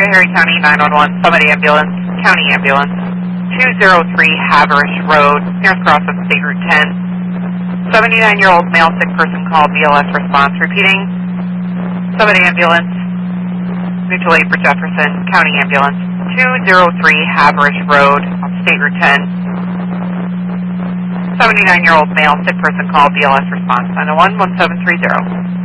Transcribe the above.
Harry County 911, somebody ambulance, county ambulance, 203 Haverish Road, North Cross of State Route 10. 79-year-old male sick person call, BLS response. Repeating, somebody ambulance, mutual aid for Jefferson, county ambulance, 203 Haverish Road, State Route 10. 79-year-old male sick person call, BLS response. 901-1730.